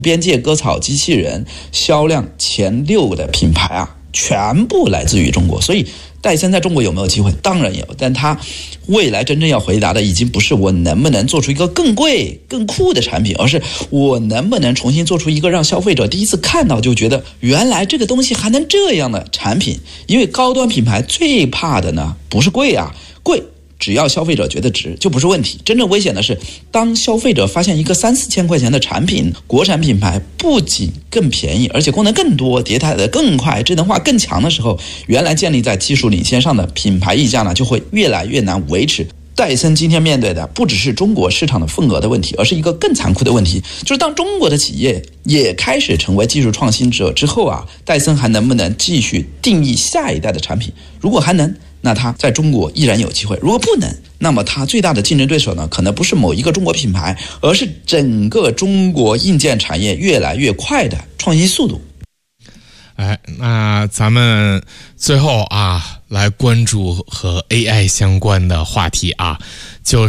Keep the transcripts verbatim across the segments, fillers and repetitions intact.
边界割草机器人销量前六的品牌啊，全部来自于中国。所以戴森在中国有没有机会？当然有，但他未来真正要回答的已经不是我能不能做出一个更贵更酷的产品，而是我能不能重新做出一个让消费者第一次看到就觉得原来这个东西还能这样的产品。因为高端品牌最怕的呢不是贵啊，贵只要消费者觉得值就不是问题，真正危险的是当消费者发现一个三四千块钱的产品，国产品牌不仅更便宜，而且功能更多，迭代的更快，智能化更强的时候，原来建立在技术领先上的品牌溢价呢就会越来越难维持。戴森今天面对的不只是中国市场的份额的问题，而是一个更残酷的问题，就是当中国的企业也开始成为技术创新者之后啊，戴森还能不能继续定义下一代的产品？如果还能，那它在中国依然有机会；如果不能，那么它最大的竞争对手呢，可能不是某一个中国品牌，而是整个中国硬件产业越来越快的创新速度。 哎，那咱们最后啊，来关注和 A I 相关的话题啊，就是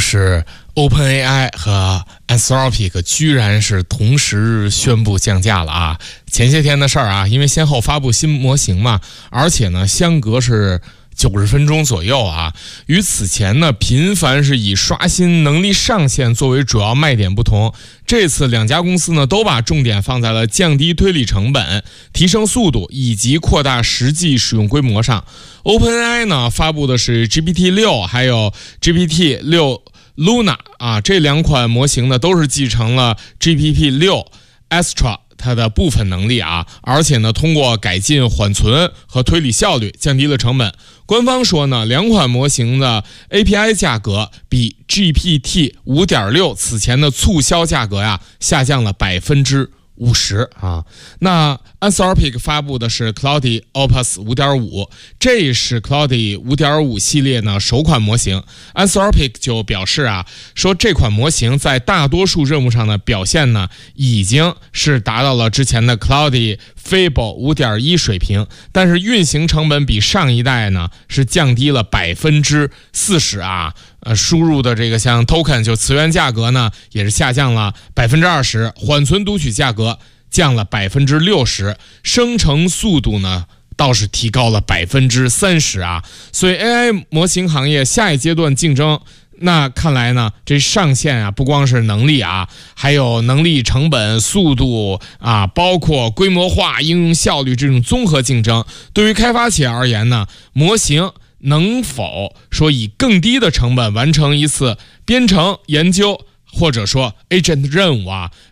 OpenAI 和 Anthropic 居然是同时宣布降价了啊！前些天的事儿啊，因为先后发布新模型嘛，而且呢，相隔是九十分钟左右啊，与此前呢频繁是以刷新能力上限作为主要卖点不同，这次两家公司呢都把重点放在了降低推理成本、提升速度以及扩大实际使用规模上。OpenAI 呢发布的是 G P T 六 还有 G P T 六 Luna 啊，这两款模型呢都是继承了 G P T 六 Astra它的部分能力啊，而且呢通过改进缓存和推理效率降低了成本。官方说呢，两款模型的 A P I 价格比 G P T 五点六 此前的促销价格呀下降了百分之五十啊。那 Anthropic 发布的是 Claude Opus 五点五， 这是 Claude 五点五 系列呢首款模型。Anthropic 就表示啊，说这款模型在大多数任务上的表现呢已经是达到了之前的 Claude Fable 五点一 水平，但是运行成本比上一代呢是降低了百分之四十啊。呃，输入的这个像 token 就词源价格呢也是下降了百分之二十，缓存读取价格降了百分之六十，生成速度呢倒是提高了百分之三十啊。所以 A I 模型行业下一阶段竞争，那看来呢，这上限啊，不光是能力啊，还有能力、成本、速度啊，包括规模化、应用效率这种综合竞争。对于开发企业而言呢，模型能否说以更低的成本完成一次编程研究或者说 agent 任务啊，